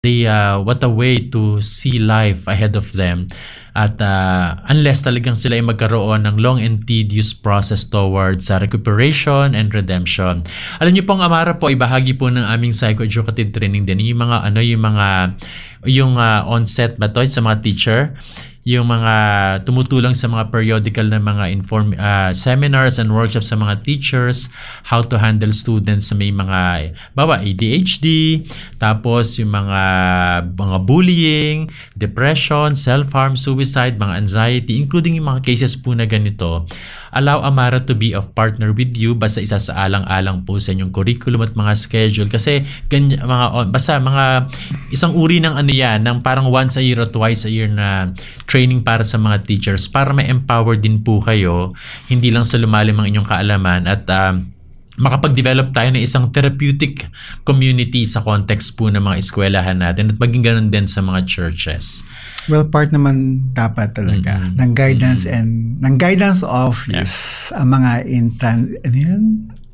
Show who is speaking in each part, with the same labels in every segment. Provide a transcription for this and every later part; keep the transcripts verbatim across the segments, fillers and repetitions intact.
Speaker 1: They, uh, what a way to see life ahead of them. At uh, unless talagang sila ay magkaroon ng long and tedious process towards uh, recuperation and redemption. Alam niyo pong Amara po, ibahagi po ng aming psychoeducative training din yung mga ano yung mga yung uh, onset ba to sa mga teacher, yung mga tumutulong sa mga periodical na mga inform uh, seminars and workshops sa mga teachers, how to handle students sa may mga bawa A D H D, tapos yung mga mga bullying, depression, self-harm, suicide, mga anxiety, including yung mga cases po na ganito. Allow Amara to be of partner with you, basta isa sa alang-alang po sa inyong curriculum at mga schedule, kasi ganyan, mga basta mga isang uri ng ano yan, ng parang once a year or twice a year na training para sa mga teachers para ma-empower din po kayo, hindi lang sa lumalim ang inyong kaalaman at uh, makapag-develop tayo ng isang therapeutic community sa context po ng mga eskwelahan natin at maging ganun din sa mga churches.
Speaker 2: Well, part naman dapat talaga mm-hmm. ng guidance mm-hmm. and ng guidance office yeah. ang mga intran ano yan?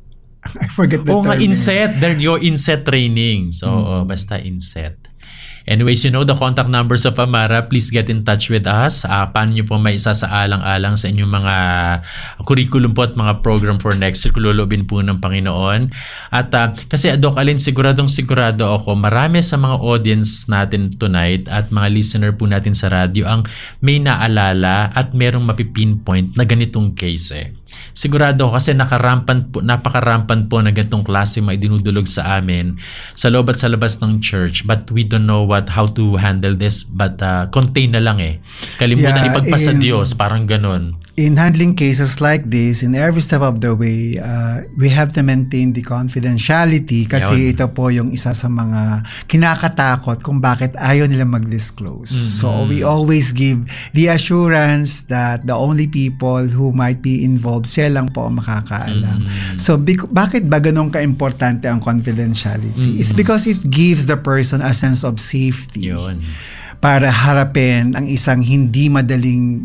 Speaker 2: I forget the
Speaker 1: oh,
Speaker 2: term.
Speaker 1: Oh, nga inset. They're your inset training. So, mm-hmm. oh, basta inset. Anyways, you know the contact numbers of Amara. Please get in touch with us. Uh, paano nyo po may isa sa alang-alang sa inyong mga curriculum po at mga program for next year. Kululubin po ng Panginoon. At uh, kasi Doc Alin, siguradong sigurado ako, marami sa mga audience natin tonight at mga listener po natin sa radyo ang may naalala at merong mapipinpoint na ganitong case eh. Sigurado kasi nakarampan po, napakarampan po na ganitong klase may dinudulog sa amin sa loob at sa labas ng church, but we don't know what how to handle this, but uh, contain na lang eh. Kalimutan yeah, ipagpasa in, Diyos, parang ganun.
Speaker 2: In handling cases like this, in every step of the way, uh, we have to maintain the confidentiality kasi Yawn. Ito po yung isa sa mga kinakatakot kung bakit ayaw nila mag-disclose. Mm-hmm. So we always give the assurance that the only people who might be involved, siya lang po ang makakaalam. Mm-hmm. So bec- bakit ba ganun ka-importante ang confidentiality? Mm-hmm. It's because it gives the person a sense of safety Yun. Para harapin ang isang hindi madaling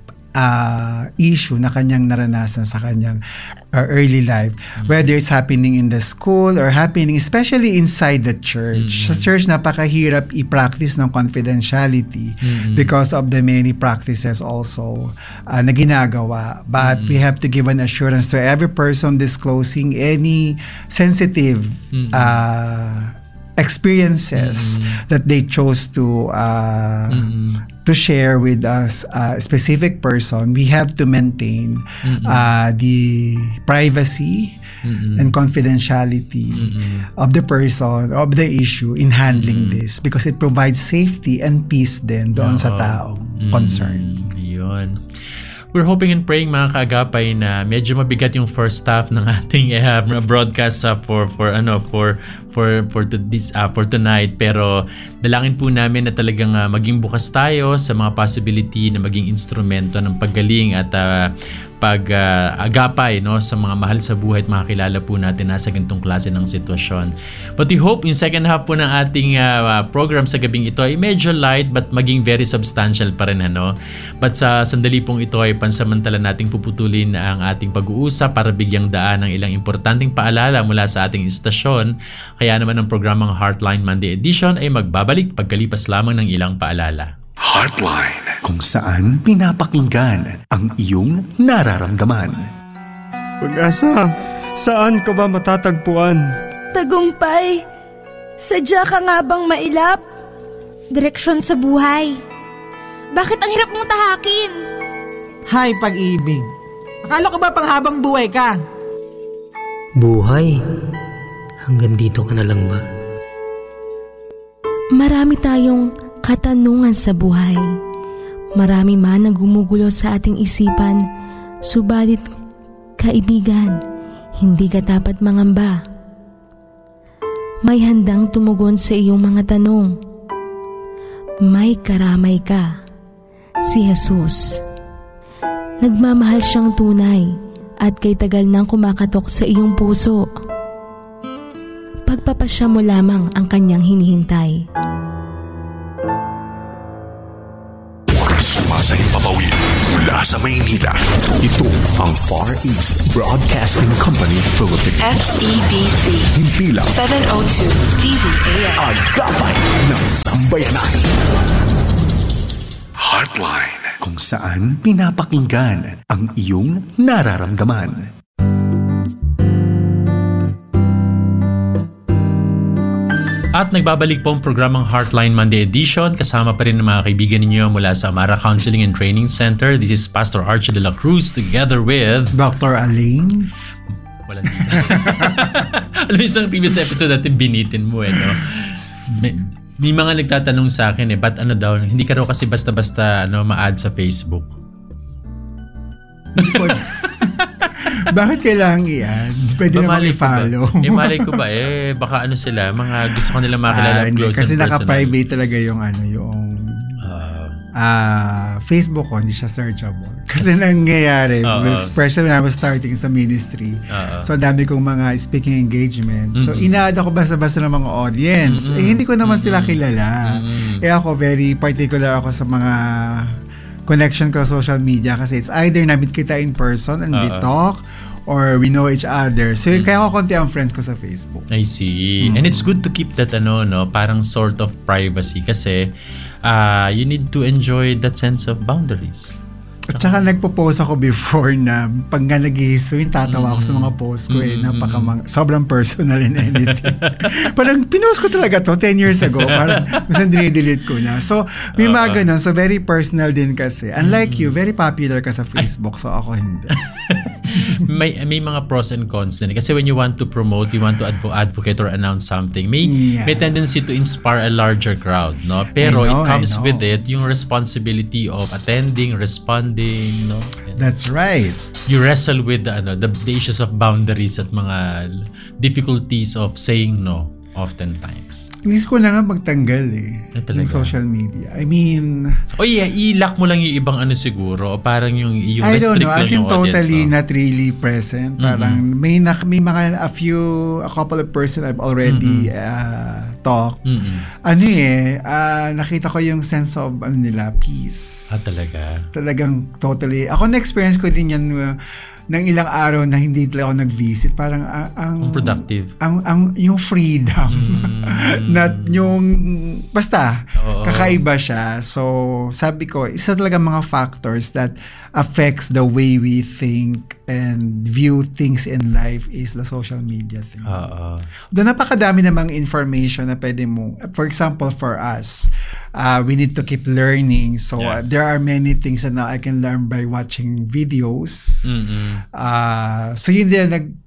Speaker 2: uh, issue na kanyang naranasan sa kanyang uh, early life. Mm-hmm. Whether it's happening in the school or happening especially inside the church. Mm-hmm. Sa church, napakahirap i-practice ng confidentiality mm-hmm. because of the many practices also uh, na ginagawa. But mm-hmm. we have to give an assurance to every person disclosing any sensitive mm-hmm. uh, experiences mm-hmm. that they chose to uh, mm-hmm. to share with us a specific person. We have to maintain mm-hmm. uh, the privacy mm-hmm. and confidentiality mm-hmm. of the person, of the issue in handling mm-hmm. this, because it provides safety and peace din doon oh. sa taong mm-hmm. concerned.
Speaker 1: Yun. We're hoping and praying mga kaagapay na medyo mabigat yung first half ng ating uh, broadcast uh, for for ano for for for to this uh, for tonight, pero dalangin po namin na talagang uh, maging bukas tayo sa mga possibility na maging instrumento ng paggaling at uh, pag-agapay uh, no sa mga mahal sa buhay at makakilala po natin nasa ganitong klase ng sitwasyon. But we hope yung second half po ng ating uh, program sa gabing ito ay medyo light but maging very substantial pa rin ano. But sa sandali pong ito ay pansamantala nating puputulin ang ating pag-uusap para bigyang daan ng ilang importanteng paalala mula sa ating istasyon. Kaya naman ang programang Heartline Monday Edition ay magbabalik pagkalipas lamang ng ilang paalala.
Speaker 3: Heartline, kung saan pinapakinggan ang iyong nararamdaman.
Speaker 4: Pag-asa, saan ka ba matatagpuan?
Speaker 5: Tagumpay, sadya ka nga bang mailap?
Speaker 6: Direksyon sa buhay. Bakit ang hirap mong tahakin?
Speaker 7: Hay, pag-ibig. Akala ko ba panghabang buhay ka?
Speaker 8: Buhay? Hanggang dito ka na lang ba?
Speaker 6: Marami tayong katanungan sa buhay. Marami man ang gumugulo sa ating isipan, subalit, kaibigan, hindi ka dapat mangamba. May handang tumugon sa iyong mga tanong. May karamay ka, si Jesus. Nagmamahal siyang tunay at kay tagal nang kumakatok sa iyong puso. Pagpapasya mo lamang ang kanyang hinihintay.
Speaker 3: Sumasahing papawid Mula sa Maynila, ito ang Far East Broadcasting Company Philippines.
Speaker 9: F E B C.
Speaker 3: Himpilang
Speaker 9: seven oh two D Z A M.
Speaker 3: Agapay ng Sambayanan. Heartline, kung saan pinapakinggan ang iyong nararamdaman.
Speaker 1: At nagbabalik po ang programang Heartline Monday Edition. Kasama pa rin ng mga kaibigan ninyo mula sa Amara Counseling and Training Center. This is Pastor Archie de la Cruz together with
Speaker 2: Doctor Aline.
Speaker 1: Walang dito. Alam mo, isang previous episode natin binitin mo eh, no? May, may mga nagtatanong sa akin eh, ba't ano daw, hindi ka raw kasi basta-basta ano, ma-add sa Facebook.
Speaker 2: Bakit kailangan i-add? Pwede naman i-follow.
Speaker 1: Eh, malay ko ba eh, baka ano sila, mga gusto ko nila makilala
Speaker 2: ah,
Speaker 1: close
Speaker 2: kasi
Speaker 1: and personal.
Speaker 2: Kasi naka-private talaga yung ano, yung
Speaker 1: uh,
Speaker 2: uh, Facebook ko, hindi siya searchable. Kasi nangyayari, uh, especially when I was starting sa ministry, uh, so dami kong mga speaking engagement. So, mm-hmm. ina-add ako basta-basta ng mga audience. Mm-hmm. Eh, hindi ko naman mm-hmm. sila kilala. Mm-hmm. Eh, ako, very particular ako sa mga connection ko sa social media kasi it's either namit kita in person and uh-uh. we talk or we know each other. So, mm-hmm. kaya ako konti ang friends ko sa Facebook.
Speaker 1: I see. Mm-hmm. And it's good to keep that ano, no, parang sort of privacy kasi uh, you need to enjoy that sense of boundaries.
Speaker 2: At saka nagpo-post ako before na pag nga nag-history, tatawa ako sa mga post ko eh, napaka sobrang personal and anything. Parang pinost ko talaga to ten years ago, parang minsan dinidelete ko na. So, may mga ganun. So, very personal din kasi. Unlike you, very popular ka sa Facebook, so ako hindi.
Speaker 1: may may mga pros and cons din. Kasi when you want to promote, you want to advo- advocate or announce something, may yeah. may tendency to inspire a larger crowd, no? Pero know, it comes with it yung responsibility of attending, responding, no? And
Speaker 2: that's right.
Speaker 1: You wrestle with the, ano, the, the issues of boundaries at mga difficulties of saying no oftentimes.
Speaker 2: Miss ko na nga magtanggal eh ng social media. I mean,
Speaker 1: oh yeah, i-lock mo lang yung ibang ano siguro o parang yung yung
Speaker 2: I
Speaker 1: restrict
Speaker 2: don't know, as in totally no? not really present. Parang mm-hmm. may na, may mga a few a couple of person I've already mm-hmm. uh, talked. Mm-hmm. Ano eh, uh, nakita ko yung sense of ano nila, peace.
Speaker 1: Ah, talaga?
Speaker 2: Talagang totally. Ako na-experience ko din yan uh, ng ilang araw na hindi talaga ako nag-visit, parang uh, ang
Speaker 1: productive,
Speaker 2: ang ang yung freedom, mm. not yung basta oh, kakaiba siya. So sabi ko, isa talaga mga factors that affects the way we think and view things in life is the social media thing.
Speaker 1: Uh, uh.
Speaker 2: Doon napakadami namang information na pwede mo, for example, for us, uh, we need to keep learning. So yeah. uh, there are many things that now I can learn by watching videos. Mm-hmm. Uh, so yun din nag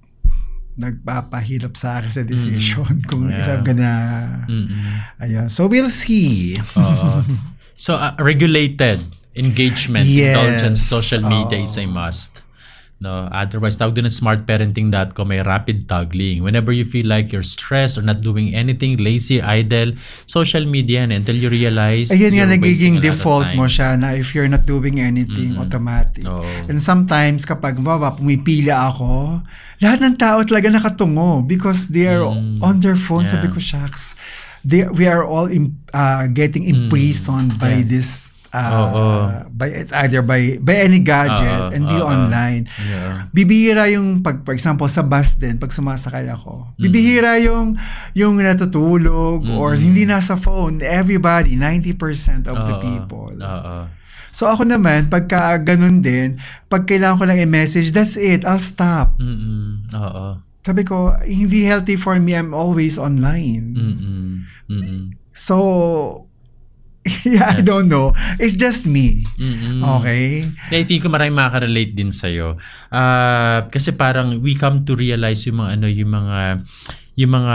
Speaker 2: nagpapahirap sa akin sa decision mm-hmm. kung yeah. if I'm gonna mm-hmm. ayun. So we'll see.
Speaker 1: Uh, so uh, regulated engagement,
Speaker 2: yes.
Speaker 1: indulgence, social media
Speaker 2: oh.
Speaker 1: is a must. No, otherwise, tawag doon at smart parenting dot com, may rapid toggling. Whenever you feel like you're stressed or not doing anything, lazy, idle, social media na until you realize
Speaker 2: ayun nga, nagiging default mo siya na if you're not doing anything, mm-hmm. automatic. Oh. And sometimes, kapag baba, pumipila ako, lahat ng tao talaga nakatungo because they are mm. on their phone. Yeah. Sabi ko, shucks, they, we are all in, uh, getting imprisoned mm. by yeah. this Uh, oh, oh. by it's either by by any gadget uh, and be uh, online. Yeah. Bibihira yung pag for example sa bus din pag sumasakay ako. Mm. Bibihira yung yung natutulog mm. or hindi nasa phone. Everybody, ninety percent of uh, the people. Uh, uh. So ako naman pagka ganun din, pag kailangan ko lang i-message, that's it. I'll stop.
Speaker 1: Mm. Oo.
Speaker 2: Sabi ko, hindi healthy for me. I'm always online.
Speaker 1: Mm. Mm.
Speaker 2: So yeah, I don't know. It's just me. Mm-hmm. Okay?
Speaker 1: I think maraming makaka-relate din sa'yo. Uh, kasi parang we come to realize yung mga, ano, yung mga, yung mga,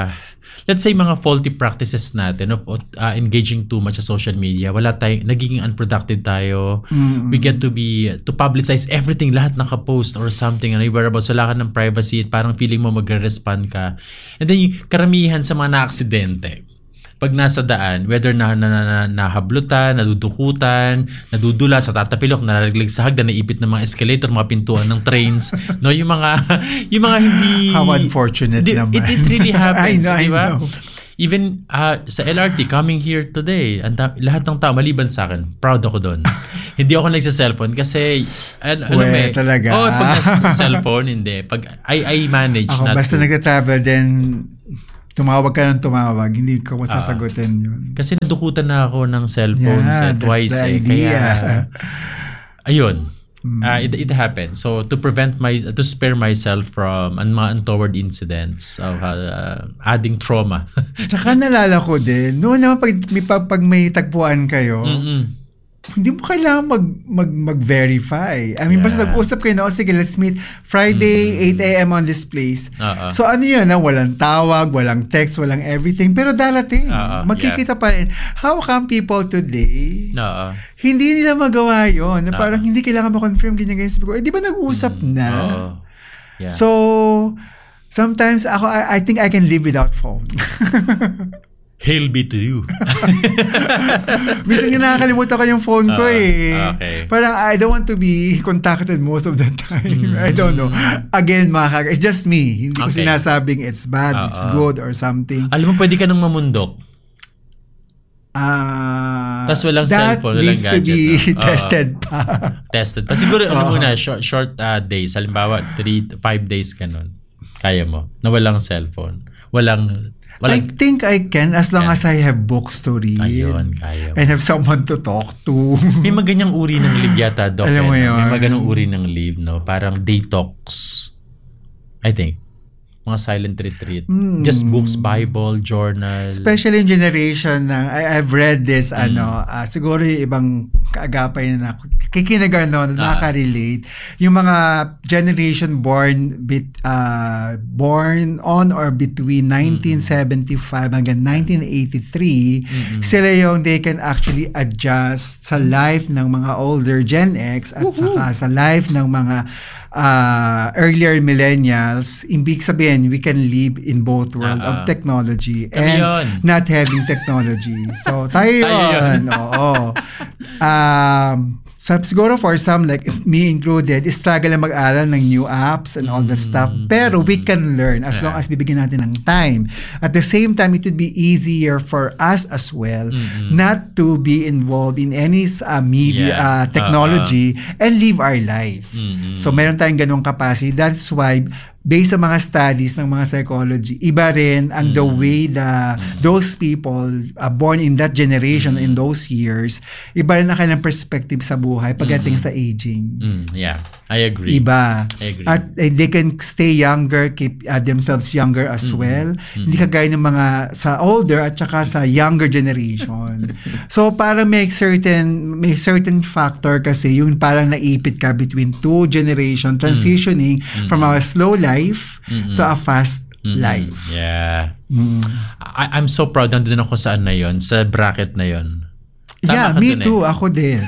Speaker 1: let's say mga faulty practices natin of uh, engaging too much sa social media. Wala tayong, nagiging unproductive tayo. Mm-hmm. We get to be, to publicize everything, lahat naka-post or something, ano, whereabouts, wala ka ng privacy, parang feeling mo magre-respond ka. And then, yung karamihan sa mga na-aksidente, pag nasa daan, whether na, na, na, na nahablutan, nadudukutan, nadudula sa tatapilok, nalalaglag sa hagdan, naipit ng mga escalator, mga pintuan ng trains, no, yung mga yung mga hindi
Speaker 2: how unfortunate
Speaker 1: di,
Speaker 2: naman.
Speaker 1: It, it really happens,
Speaker 2: I know,
Speaker 1: di ba? Even uh, sa L R T, coming here today, anda, lahat ng tao, maliban sa akin, proud ako doon. Hindi ako nagsa-cellphone kasi, al- alam mo eh.
Speaker 2: talaga.
Speaker 1: Oh, pag nasa-cellphone, hindi. Pag I, I manage
Speaker 2: ako,
Speaker 1: not
Speaker 2: basta
Speaker 1: to.
Speaker 2: nag-travel, then tumawag ka ng tumawag, hindi ko masasagutin uh, yun.
Speaker 1: Kasi nadukutan na ako ng cellphones
Speaker 2: yeah,
Speaker 1: eh, twice eh. Kaya, ayun.
Speaker 2: Mm.
Speaker 1: Uh, it, it happened. So to prevent my to spare myself from an mga untoward incidents of uh, adding trauma.
Speaker 2: Tsaka nalala ko din, noon naman pag may, pag, pag may tagpuan kayo,
Speaker 1: Mm-mm.
Speaker 2: hindi mo kailangan mag, mag, mag-verify. I mean,
Speaker 1: Yeah.
Speaker 2: basta nag-usap kayo na, oh, sige, let's meet Friday, mm. eight a.m. on this place.
Speaker 1: Uh-uh.
Speaker 2: So ano yun, na walang tawag, walang text, walang everything, pero darating.
Speaker 1: Uh-uh,
Speaker 2: Magkikita
Speaker 1: yeah.
Speaker 2: pa rin. How come people today,
Speaker 1: No.
Speaker 2: hindi nila magawa yun? Na
Speaker 1: Uh-uh.
Speaker 2: parang hindi kailangan ma-confirm, ganyan, ganyan. Sabi ko, eh, di ba nag-usap
Speaker 1: Mm.
Speaker 2: na?
Speaker 1: Oo. Yeah.
Speaker 2: So, sometimes ako, I, I think I can live without phone.
Speaker 1: Hail be to you.
Speaker 2: Minsan nga nakakalimutan ko yung phone ko
Speaker 1: Uh,
Speaker 2: eh.
Speaker 1: okay.
Speaker 2: Parang I don't want to be contacted most of the time.
Speaker 1: Mm.
Speaker 2: I don't know. Again, mga kag- it's just me. Hindi ko
Speaker 1: Okay.
Speaker 2: sinasabing it's bad,
Speaker 1: Uh,
Speaker 2: it's
Speaker 1: uh.
Speaker 2: good or something.
Speaker 1: Alam mo, pwede ka nang mamundok.
Speaker 2: Ah,
Speaker 1: Tas walang
Speaker 2: that
Speaker 1: cellphone, walang
Speaker 2: needs to
Speaker 1: gadget,
Speaker 2: be
Speaker 1: no?
Speaker 2: tested pa.
Speaker 1: Tested. Pa siguro, ano
Speaker 2: Oo.
Speaker 1: muna, short, short uh, days. Halimbawa, three to five days ka nun. Kaya mo. Na walang cellphone. Walang,
Speaker 2: I
Speaker 1: walang,
Speaker 2: think I can as long
Speaker 1: Can.
Speaker 2: as I have books to read.
Speaker 1: ayun, kaya mo.
Speaker 2: And have someone to talk to.
Speaker 1: May maganyang uri ng live yata, Doc.
Speaker 2: Alam mo
Speaker 1: eh, no?
Speaker 2: yun.
Speaker 1: May maganyang uri ng live, no? Parang detox. I think. Mga silent retreat.
Speaker 2: Mm.
Speaker 1: Just books, Bible, journal.
Speaker 2: Especially in generation na I, I've read this
Speaker 1: Mm.
Speaker 2: ano ah, siguro yung ibang kaagapay na kikinig ano na
Speaker 1: Ah.
Speaker 2: nakaka-relate yung mga generation born bit uh, born on or between nineteen seventy-five hanggang nineteen eighty-three
Speaker 1: Mm-mm.
Speaker 2: sila yung they can actually adjust sa life ng mga older Gen X at saka sa life ng mga uh, earlier millennials. Ibig sabihin we can live in both world
Speaker 1: Ah, ah.
Speaker 2: of technology
Speaker 1: Kami
Speaker 2: and
Speaker 1: yun.
Speaker 2: not having technology. So, tayo
Speaker 1: Tayo
Speaker 2: yun.
Speaker 1: yun.
Speaker 2: Oo. Um, so, siguro for some, like if me included, struggle na mag-aral ng new apps and all that stuff. Pero we can learn as long
Speaker 1: Yeah.
Speaker 2: as bibigyan natin ng time. At the same time, it would be easier for us as well
Speaker 1: Mm-mm.
Speaker 2: not to be involved in any uh, media,
Speaker 1: Yeah.
Speaker 2: uh, technology and live our life.
Speaker 1: Mm-mm.
Speaker 2: So, meron tayong ganung capacity. That's why based sa mga studies ng mga psychology, iba rin ang the way the those people uh, born in that generation in those years, iba rin ang kanilang perspective sa buhay pagdating sa aging.
Speaker 1: Mm, yeah, I agree.
Speaker 2: Iba.
Speaker 1: I agree.
Speaker 2: At eh, they can stay younger, keep uh, themselves younger as well. Hindi kagaya ng mga sa older at saka sa younger generation. So para may certain may certain factor kasi yung parang naipit ka between two generation transitioning from our slow life
Speaker 1: Mm-mm.
Speaker 2: to a fast
Speaker 1: Mm-mm.
Speaker 2: life.
Speaker 1: Yeah.
Speaker 2: Mm.
Speaker 1: I- I'm so proud. Nandun ako saan na yon, sa bracket na yon. Tama
Speaker 2: Yeah,
Speaker 1: ka
Speaker 2: me
Speaker 1: dun eh.
Speaker 2: too. Ako din.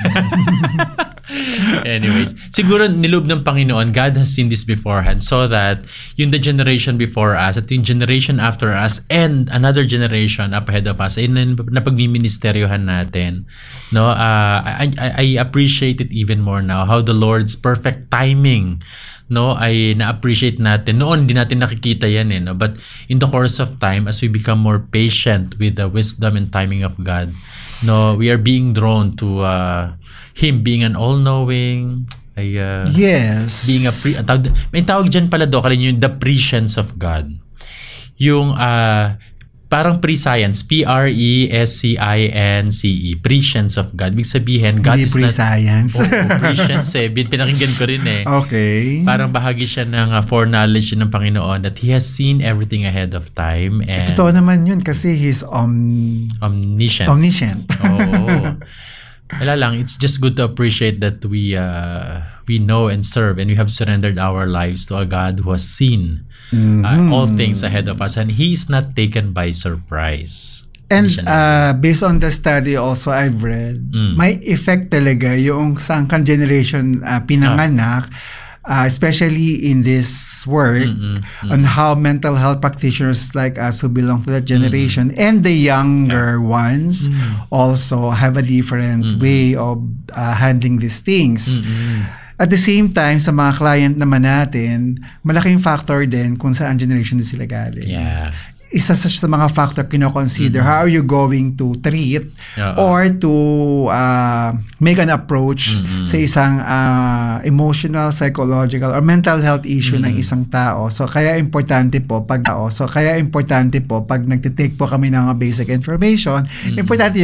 Speaker 1: Anyways, siguro niloob ng Panginoon, God has seen this beforehand so that yung the generation before us at yung generation after us and another generation up ahead of us ay napagmiministeryohan natin. No, uh, I, I, I appreciate it even more now how the Lord's perfect timing no ay na-appreciate natin. Noon hindi natin nakikita yan eh, no? But in the course of time as we become more patient with the wisdom and timing of God, no, we are being drawn to uh, Him being an all-knowing, ay, uh,
Speaker 2: Yes.
Speaker 1: being a pre- tawag, may tawag dyan pala do, kalin yung the prescience of God. Yung uh, parang pre-science, P R E S C I N C E, prescience of God. Ibig sabihin, God
Speaker 2: Hindi
Speaker 1: is
Speaker 2: pre-science.
Speaker 1: not... Oh, prescience eh. Bin- Pinakinggan ko rin eh.
Speaker 2: Okay.
Speaker 1: Parang bahagi siya ng uh, foreknowledge ng Panginoon that He has seen everything ahead of time and
Speaker 2: Totoo naman yun kasi He's om-
Speaker 1: omniscient.
Speaker 2: omniscient.
Speaker 1: Oo. Wala lang, it's just good to appreciate that we uh, we know and serve and we have surrendered our lives to a God who has seen uh, all things ahead of us and He's not taken by surprise.
Speaker 2: And
Speaker 1: Hindi siya
Speaker 2: uh, based on the study also I've read,
Speaker 1: Mm.
Speaker 2: may effect talaga yung sa kang generation uh, pinanganak, uh, especially in this work,
Speaker 1: Mm-mm, mm.
Speaker 2: on how mental health practitioners like us who belong to that generation and the younger ones also have a different way of uh, handling these things.
Speaker 1: Mm-mm.
Speaker 2: At the same time, sa mga client naman natin, malaking factor din kung saan generation din sila galing.
Speaker 1: Yeah.
Speaker 2: isa sa, sa mga factor kino-consider.
Speaker 1: Mm-hmm.
Speaker 2: How are you going to treat
Speaker 1: Yeah.
Speaker 2: or to uh, make an approach
Speaker 1: Mm-hmm.
Speaker 2: sa isang uh, emotional, psychological, or mental health issue
Speaker 1: Mm-hmm.
Speaker 2: ng isang tao. So, kaya importante po pag tao. So, kaya importante po pag nagtitake po kami ng mga basic information,
Speaker 1: Mm-hmm.
Speaker 2: importante